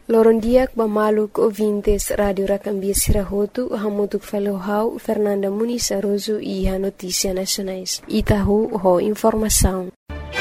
Lorondiak Bamaluk ouvintes Rádio Racambia Sirahotu, Hamutuk Felohau, Fernanda Muniz Aroso e a Notícia Nacionais. Itahu, ho informação.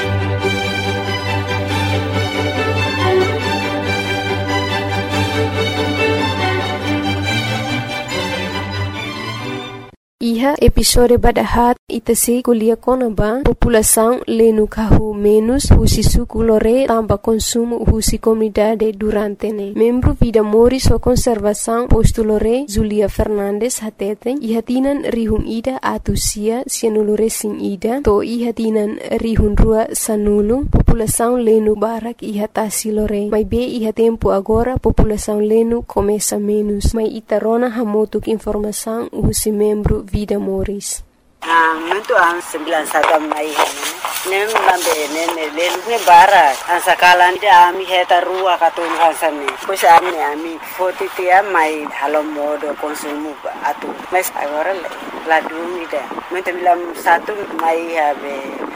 Iha episode badahat itasi kuliah konaba população lenu kahu menos husi suku lore tamba consumo husi comunidade durante ne. Membro Vida Moris o conservação posto lore Zulia Fernandes hateten ihatinan rihun ida atusia sianulure sin ida to ihatinan rihun rua sanulu população lenu barak ihatasi lore. Mai be iha tempo agora população lenu começa menos. Mai itarona hamotuk informação husi membro Vida Moris. Mentu ang 91 mai nem lambe ne lelune bara ang sakalan da ami heta rua katun hansane pois ami fotitia mai halomodo konsumo atu mas agora la dumida mentu bilam 1 mai habe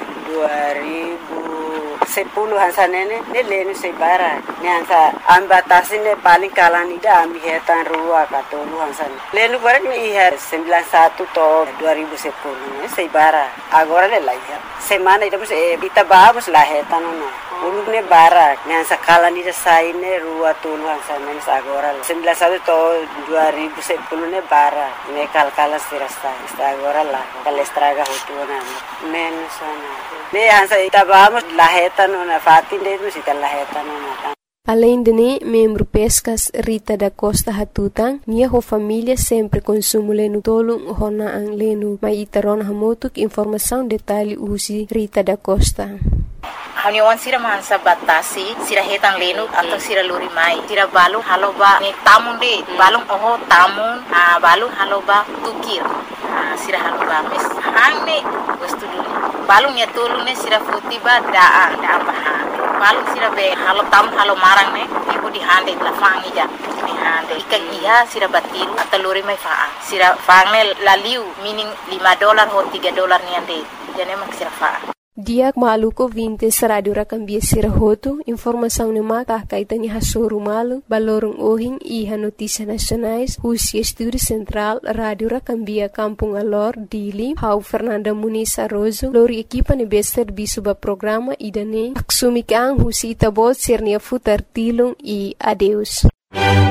2010 hansanene ne lenu se bara ne hansa ambatasine paling kalani da ami hetan rua katun hansane lenu bara ni ihar 91 to 2010 ne se bara agora le laia semana ida kita vamos la hetan no ulune bara ne hansa kalani da saine rua tulu hansane agora 91 to 2010 ne bara ne kalkala sirasta agora la kalestraga hutuna menos ne hansa ita vamos la hetan na fatin de musita la hetan na. Além de ne, membro Pescas Rita da Costa Hatutang, nia ho família sempre consumo lenu tolong hona ang lenu. Mai itaron hamotuk informação detalhe usi Rita da Costa. Haniwan sira mansa batasi sira hetang lenu atau sira luri mai sira balu haloba ni tamun de balung oho tamun balu haloba tukir sira haloba mes hangne wastu dulu balung ya tolu ne sira futiba daa baha balung sira be halo tam halo marang ne ibu di hande la fangi ja di hande ikan iha sira batiru atau luri mai faa sira fangne laliu meaning $5 ho $3 ni ande jane mak sira faa. Diak maluko 20 Rádio Racambia Sirahotu, informação ne mata kaitani hasoru malu, balorong ohing iha Notícia Nacionais, Husi Estúdio Central, Rádio Racambia Kampung Alor, Dili, Hau Fernanda Muniz Aroso, lori equipa ne bester bisuba programa idane, aksumikang husi itabot sirnia futar tilung e adeus.